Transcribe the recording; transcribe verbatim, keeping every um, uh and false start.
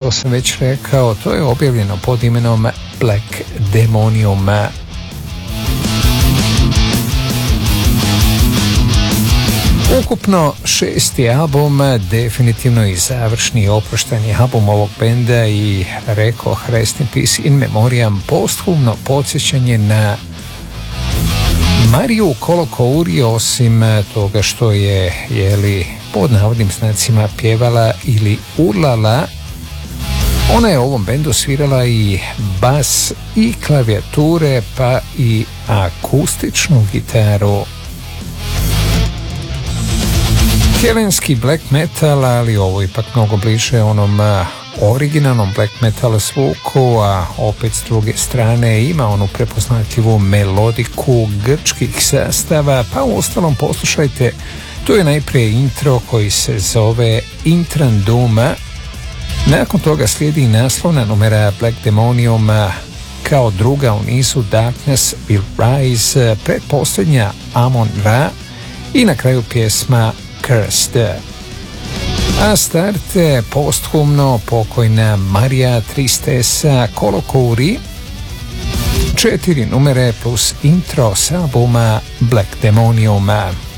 što sam već rekao, to je objavljeno pod imenom Black Demonium. Ukupno šesti album, definitivno i završni oprošteni album ovog benda i rekao Rest in Peace in Memoriam, posthumno podsjećanje na Mariju Kolokouri, osim toga što je, jeli, pod navodnim znacima pjevala ili urlala, ona je u ovom bendu svirala i bas i klavijature pa i akustičnu gitaru. Helenski black metal, ali ovo ipak mnogo bliže onom originalnom black metal zvuku, a opet s druge strane ima onu prepoznatljivu melodiku grčkih sastava, pa u ostalom poslušajte, to je najprije intro koji se zove Intran Duma, nakon toga slijedi naslovna numera Black Demonium, kao druga u nizu Darkness Will Rise, pretposljednja Amon Ra i na kraju pjesma Cursed. A starte posthumno pokojna Marija Tristesa Kolokouri, četiri numere plus intro s albuma Black Demonium.